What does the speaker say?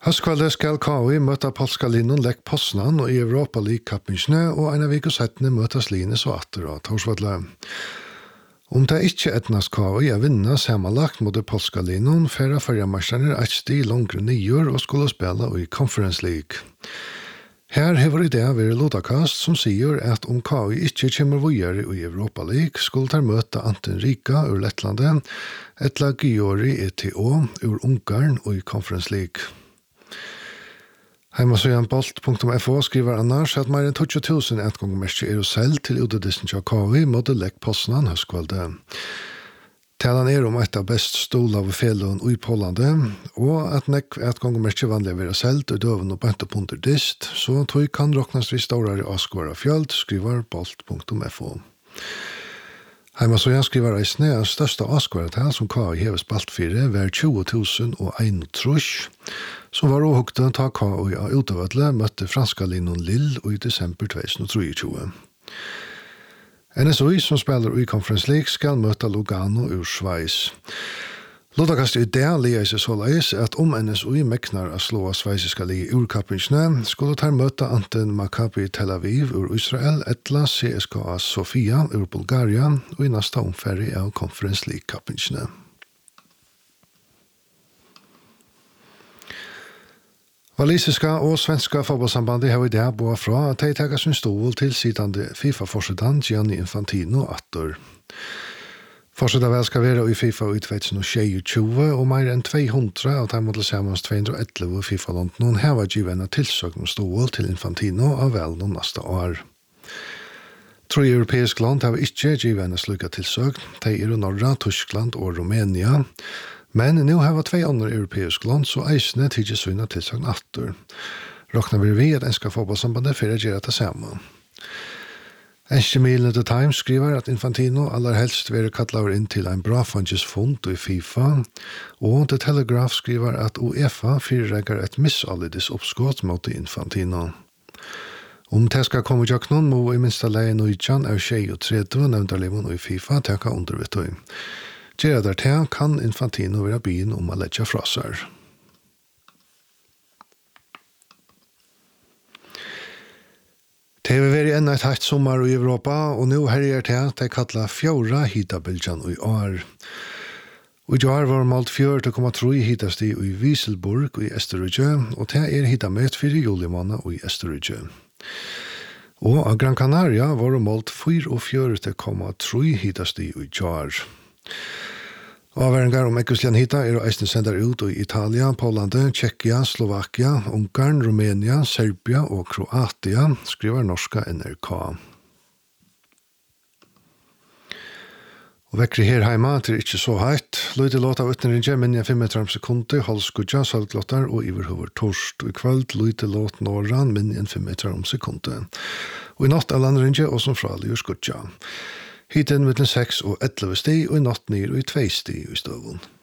Høstkvaldet skal KI møte polska linjen Lech Poznan og i Europa League-kappingsene, og en av vik og settene møtes Lines og atter av Torsvadle. Om det ikke etnas KI vinna samanlagt mot det polska linjen, færre førjemarskjerne et stig langere nyår og skulle spille i Conference League. Her hever det vært Lodakast som sier at om KI ikke kommer videre i Europa League, skulle de møte Anten Rika ur Lettlandet, etla Giori ETO ur Ungarn og i Conference League. Heimasøyanbolt.fo skriver annars at mer enn 20.000 etgångmerker selv til utdisning av KI mot Lech Poznan høstkvaldet. Talan om et av best stol av felån i Polande, og at etgångmerker vanlig være selv til døven og bønt opp under dist, så tog kan råknes vi stårere avskåret fjølt, skriver bolt.fo. Heimasøyan skriver eisne at største avskåret her som KI hever spalt 4 var 20.001 trusj, som var åhugten ta KI av utøvedle møtte franska linjen Lille i desember 2023. NSOI som spiller i Conference League skal møte Lugano ur Schweiz. Lodakast i det lier seg såleis at om NSOI meknar å slå av sveisiska li ur kappingsene, skulle ta møte Anten Maccabi Tel Aviv ur Israel, etla CSKA Sofia ur Bulgaria, og i neste omferie av Conference League kappingsene. Walisiska og svenska fotballsambandet har i det boa fra at de tager sin stol til sidande FIFA-forsedan Gianni Infantino atter. Forsedan vel skal være i FIFA i 2022, og mer enn 200 av de måtte samans 211 FIFA-London har vært givet tilsøkning stol til Infantino av vel noen neste år. 3 europeisk land har ikke givet en slukka tilsøkning, de i Norra, Tyskland og Romania, men nu har vi 2 andre europeiske land, så eisene tidlig søgnet tilsøkning atter. Råkner vi at enska fotballsambandet for å gjøre det samme. Enske Milen The Times skriver at Infantino aller helst vil kalle inn til en bra fond i FIFA, og The Telegraph skriver at UEFA fyrregger et misalides oppskått mot Infantino. Om det skal komme til noen, må i minste leie Nujjan av 23 nevnderliven i FIFA teka undervittøy. Gjør det til kan Infantino være byen om å legge fra seg. Det har vært enn et hatt sommer i Europa, og nå her er det at de kallet 4 hitabiljan i år. Og i år var malt 4,3 hitasti i Wieselburg i Østerrike, og det er hitamøt 4 julimåned i Østerrike. Og av Gran Canaria var malt 44,3 hitasti i år. Avværingar om ekkuslian hita eisne sender ut i Italia, Polande, Tjekkia, Slovakia, Ungarn, Rumænia, Serbia og Kroatia, skriver norska NRK. Og vekkri her heima til ikkje så heit. Løyde låt av utneringe, minja 5 meter sekunder, halvskudja, salglåtar og iverhover torst. Og i kveld løyde låt norran, minja 5 meter sekunder. Og i natt av landringe, og som fralig skudja. Hiten mellom 6 og 11 sti, og i natt ned og i 2 sti i støvun.